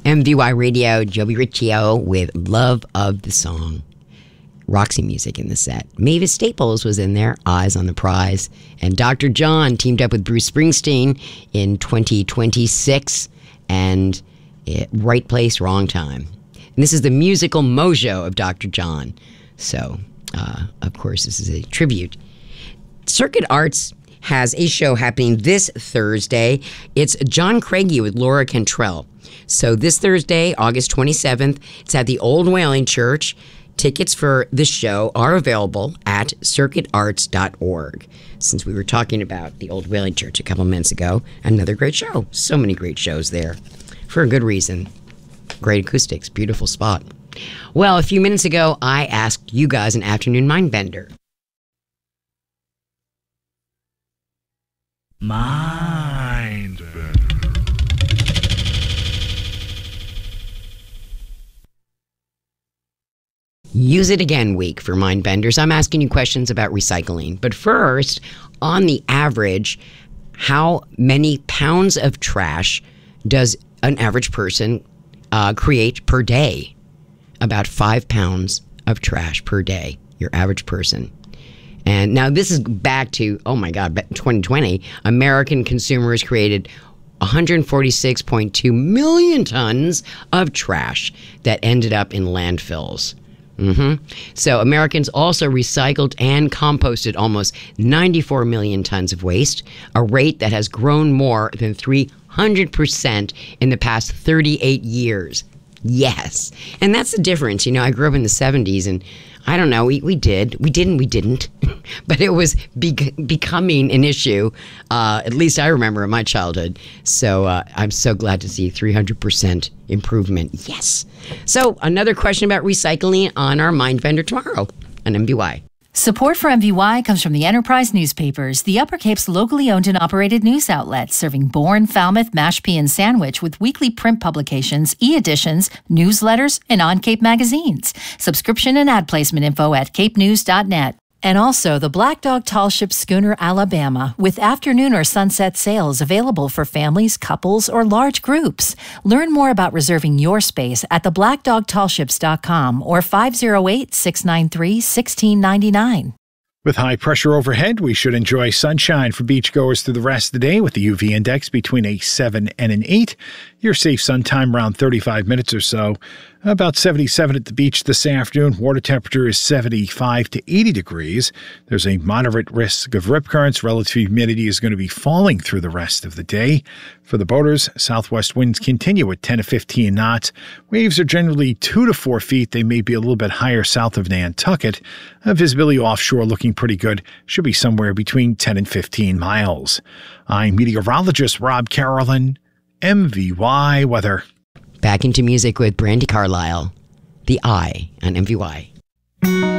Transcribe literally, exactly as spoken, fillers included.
M V Y Radio, Joey Riccio with Love of the Song. Roxy music in the set. Mavis Staples was in there, Eyes on the Prize. And Doctor John teamed up with Bruce Springsteen in twenty twenty-six. And it, Right Place, Wrong Time. And this is the musical mojo of Doctor John. So, uh, of course, this is a tribute. Circuit Arts has a show happening this Thursday. It's John Craigie with Laura Cantrell. So this Thursday, August twenty-seventh, it's at the Old Whaling Church. Tickets for this show are available at circuit arts dot org. Since we were talking about the Old Whaling Church a couple minutes ago, another great show. So many great shows there. For a good reason. Great acoustics, beautiful spot. Well, a few minutes ago, I asked you guys an afternoon mind bender. Mind bender. Use It Again week for Mind Benders. I'm asking you questions about recycling. But first, on the average, how many pounds of trash does an average person uh, create per day? About five pounds of trash per day, your average person. And now this is back to, oh my God, twenty twenty. American consumers created one hundred forty-six point two million tons of trash that ended up in landfills. Mm-hmm. So Americans also recycled and composted almost ninety-four million tons of waste, a rate that has grown more than three hundred percent in the past thirty-eight years. Yes. And that's the difference. You know, I grew up in the seventies, and I don't know, we, we did. We didn't, we didn't. But it was be- becoming an issue, uh, at least I remember in my childhood. So uh, I'm so glad to see three hundred percent improvement. Yes. So another question about recycling on our Mind Vendor tomorrow on M V Y. Support for M V Y comes from the Enterprise Newspapers, the Upper Cape's locally owned and operated news outlet, serving Bourne, Falmouth, Mashpee, and Sandwich with weekly print publications, e-editions, newsletters, and on-Cape magazines. Subscription and ad placement info at cape news dot net. And also the Black Dog Tall Ship Schooner Alabama, with afternoon or sunset sails available for families, couples, or large groups. Learn more about reserving your space at the black dog tall ships dot com or five oh eight, six nine three, one six nine nine. With high pressure overhead, we should enjoy sunshine for beachgoers through the rest of the day with the U V index between a seven and an eight. Your safe sun time around thirty-five minutes or so. About seventy-seven at the beach this afternoon. Water temperature is seventy-five to eighty degrees. There's a moderate risk of rip currents. Relative humidity is going to be falling through the rest of the day. For the boaters, southwest winds continue at ten to fifteen knots. Waves are generally two to four feet. They may be a little bit higher south of Nantucket. Uh, visibility offshore looking pretty good. Should be somewhere between ten and fifteen miles. I'm meteorologist Rob Carolyn, M V Y Weather. Back into music with Brandi Carlile, The Eye on M V Y.